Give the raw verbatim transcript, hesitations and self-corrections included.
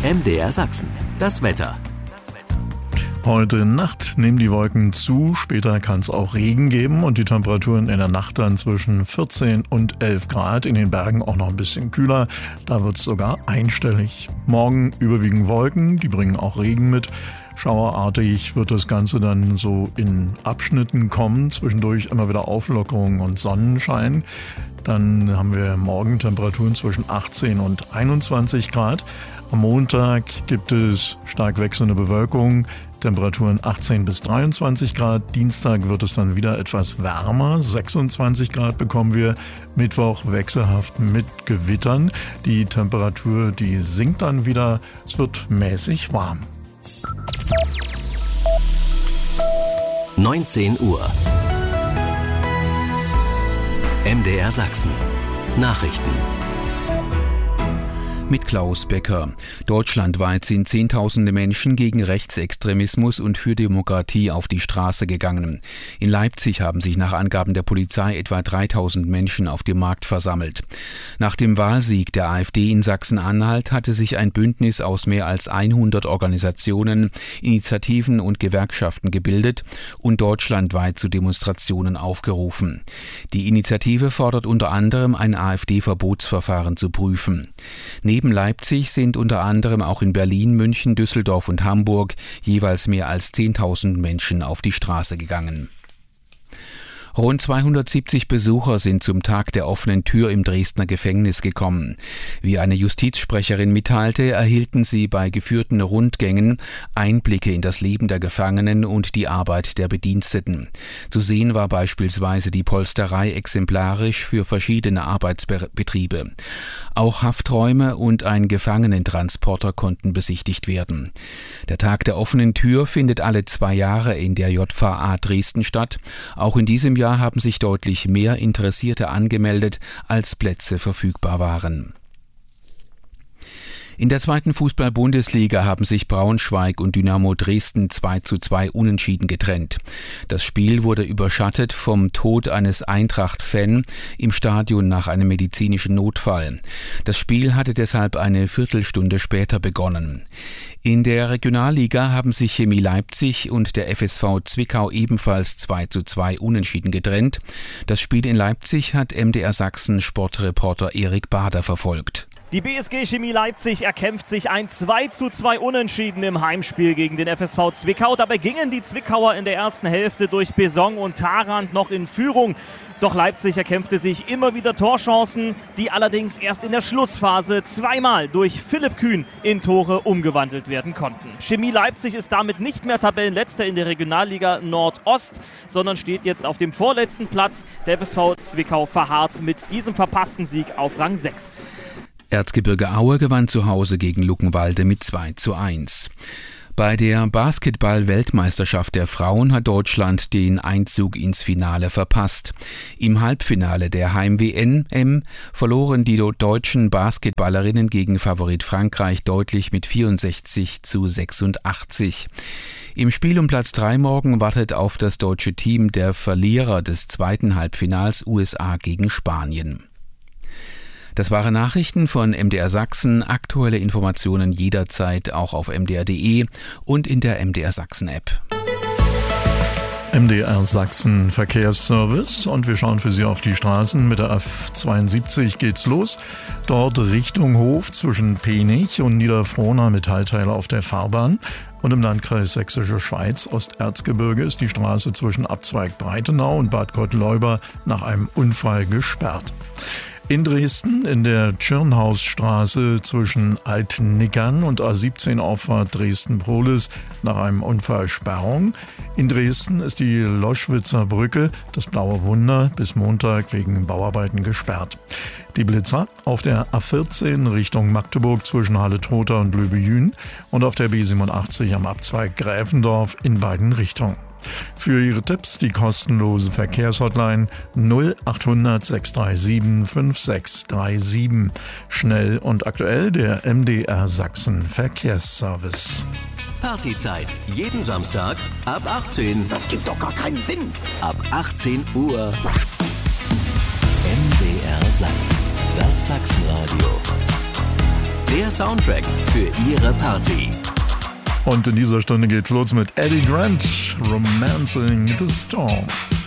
M D R Sachsen. Das Wetter. Heute Nacht nehmen die Wolken zu, später kann es auch Regen geben und die Temperaturen in der Nacht dann zwischen vierzehn und elf Grad, in den Bergen auch noch ein bisschen kühler, da wird es sogar einstellig. Morgen überwiegend Wolken, die bringen auch Regen mit. Schauerartig wird das Ganze dann so in Abschnitten kommen, zwischendurch immer wieder Auflockerung und Sonnenschein. Dann haben wir morgen Temperaturen zwischen achtzehn und einundzwanzig Grad. Am Montag gibt es stark wechselnde Bewölkung, Temperaturen achtzehn bis dreiundzwanzig Grad. Dienstag wird es dann wieder etwas wärmer, sechsundzwanzig Grad bekommen wir. Mittwoch wechselhaft mit Gewittern. Die Temperatur, die sinkt dann wieder, es wird mäßig warm. neunzehn Uhr. M D R Sachsen. Nachrichten. Mit Klaus Becker. Deutschlandweit sind Zehntausende Menschen gegen Rechtsextremismus und für Demokratie auf die Straße gegangen. In Leipzig haben sich nach Angaben der Polizei etwa dreitausend Menschen auf dem Markt versammelt. Nach dem Wahlsieg der AfD in Sachsen-Anhalt hatte sich ein Bündnis aus mehr als hundert Organisationen, Initiativen und Gewerkschaften gebildet und deutschlandweit zu Demonstrationen aufgerufen. Die Initiative fordert unter anderem, ein AfD-Verbotsverfahren zu prüfen. Neben Leipzig sind unter anderem auch in Berlin, München, Düsseldorf und Hamburg jeweils mehr als zehntausend Menschen auf die Straße gegangen. Rund zweihundertsiebzig Besucher sind zum Tag der offenen Tür im Dresdner Gefängnis gekommen. Wie eine Justizsprecherin mitteilte, erhielten sie bei geführten Rundgängen Einblicke in das Leben der Gefangenen und die Arbeit der Bediensteten. Zu sehen war beispielsweise die Polsterei exemplarisch für verschiedene Arbeitsbetriebe. Auch Hafträume und ein Gefangenentransporter konnten besichtigt werden. Der Tag der offenen Tür findet alle zwei Jahre in der J V A Dresden statt. Auch in diesem Jahr haben sich deutlich mehr Interessierte angemeldet, als Plätze verfügbar waren. In der zweiten Fußball-Bundesliga haben sich Braunschweig und Dynamo Dresden zwei zu zwei unentschieden getrennt. Das Spiel wurde überschattet vom Tod eines Eintracht-Fan im Stadion nach einem medizinischen Notfall. Das Spiel hatte deshalb eine Viertelstunde später begonnen. In der Regionalliga haben sich Chemie Leipzig und der F S V Zwickau ebenfalls zwei zu zwei unentschieden getrennt. Das Spiel in Leipzig hat M D R Sachsen Sportreporter Erik Bader verfolgt. Die B S G Chemie Leipzig erkämpft sich ein zwei zu zwei Unentschieden im Heimspiel gegen den F S V Zwickau. Dabei gingen die Zwickauer in der ersten Hälfte durch Besong und Tarand noch in Führung. Doch Leipzig erkämpfte sich immer wieder Torchancen, die allerdings erst in der Schlussphase zweimal durch Philipp Kühn in Tore umgewandelt werden konnten. Chemie Leipzig ist damit nicht mehr Tabellenletzter in der Regionalliga Nordost, sondern steht jetzt auf dem vorletzten Platz. Der F S V Zwickau verharrt mit diesem verpassten Sieg auf Rang sechs. Erzgebirge Aue gewann zu Hause gegen Luckenwalde mit zwei zu eins. Bei der Basketball-Weltmeisterschaft der Frauen hat Deutschland den Einzug ins Finale verpasst. Im Halbfinale der Heim-W M verloren die deutschen Basketballerinnen gegen Favorit Frankreich deutlich mit vierundsechzig zu sechsundachtzig. Im Spiel um Platz drei morgen wartet auf das deutsche Team der Verlierer des zweiten Halbfinals U S A gegen Spanien. Das waren Nachrichten von M D R Sachsen. Aktuelle Informationen jederzeit auch auf m d r punkt d e und in der M D R Sachsen App. M D R Sachsen Verkehrsservice und wir schauen für Sie auf die Straßen. Mit der F zweiundsiebzig geht's los. Dort Richtung Hof zwischen Penich und Niederfrohna Metallteile auf der Fahrbahn. Und im Landkreis Sächsische Schweiz, Osterzgebirge, ist die Straße zwischen Abzweig Breitenau und Bad Gottleuba nach einem Unfall gesperrt. In Dresden in der Tschirnhausstraße zwischen Altnickern und A siebzehn Auffahrt Dresden-Prohlis nach einem Unfall Sperrung. In Dresden ist die Loschwitzer Brücke, das Blaue Wunder, bis Montag wegen Bauarbeiten gesperrt. Die Blitzer auf der A vierzehn Richtung Magdeburg zwischen Halle-Trotha und Löbejün und auf der B siebenundachtzig am Abzweig Gräfendorf in beiden Richtungen. Für Ihre Tipps die kostenlose Verkehrshotline null achthundert sechs drei sieben fünf sechs drei sieben. Schnell und aktuell der M D R Sachsen Verkehrsservice. Partyzeit. Jeden Samstag ab achtzehn. Das gibt doch gar keinen Sinn. Ab achtzehn Uhr. M D R Sachsen. Das Sachsenradio. Der Der Soundtrack für Ihre Party. Und in dieser Stunde geht's los mit Eddie Grant, Romancing the Storm.